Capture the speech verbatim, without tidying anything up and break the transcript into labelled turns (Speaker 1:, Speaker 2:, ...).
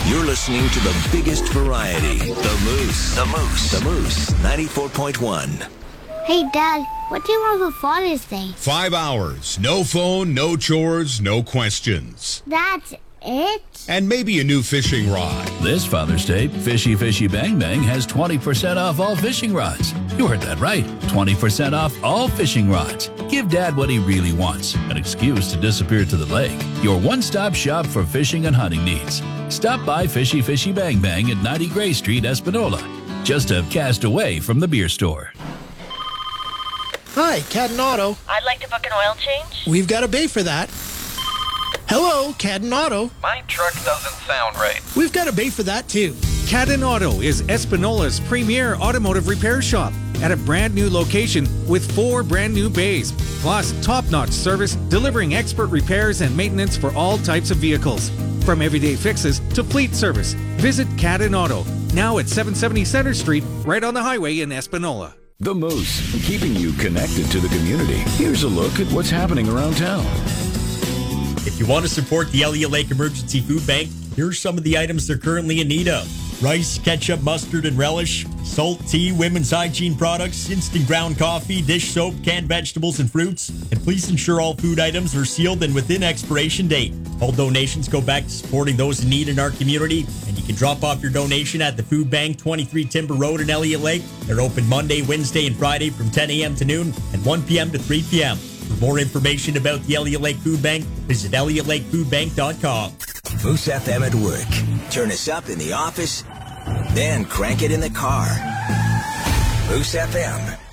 Speaker 1: You're listening to the biggest variety, The Moose. The Moose. The Moose, ninety-four point one.
Speaker 2: Hey, Dad, what do you want for Father's Day?
Speaker 3: Five hours. No phone, no chores, no questions.
Speaker 2: That's it?
Speaker 3: And maybe a new fishing rod.
Speaker 4: This Father's Day, Fishy Fishy Bang Bang has twenty percent off all fishing rods. You heard that right. twenty percent off all fishing rods. Give Dad what he really wants. An excuse to disappear to the lake. Your one-stop shop for fishing and hunting needs. Stop by Fishy Fishy Bang Bang at ninety Gray Street, Espanola. Just a cast away from the beer store.
Speaker 5: Hi, Cadden Auto.
Speaker 6: I'd like to book an oil change.
Speaker 5: We've got a bay for that. Hello, Cadden Auto.
Speaker 7: My truck doesn't sound right.
Speaker 5: We've got a bay for that, too.
Speaker 8: Cadden Auto is Espanola's premier automotive repair shop at a brand new location with four brand new bays, plus top-notch service delivering expert repairs and maintenance for all types of vehicles. From everyday fixes to fleet service, visit Cadden Auto, now at seven seventy Center Street, right on the highway in Espanola.
Speaker 9: The Moose, keeping you connected to the community. Here's a look at what's happening around town.
Speaker 10: If you want to support the Elliott Lake Emergency Food Bank, here are some of the items they're currently in need of. Rice, ketchup, mustard, and relish, salt, tea, women's hygiene products, instant ground coffee, dish soap, canned vegetables, and fruits. And please ensure all food items are sealed and within expiration date. All donations go back to supporting those in need in our community, and you can drop off your donation at the Food Bank, twenty-three Timber Road in Elliott Lake. They're open Monday, Wednesday, and Friday from ten a.m. to noon and one p.m. to three p.m. For more information about the Elliott Lake Food Bank, visit elliott lake food bank dot com.
Speaker 1: Moose F M at work. Turn us up in the office, then crank it in the car. Moose F M.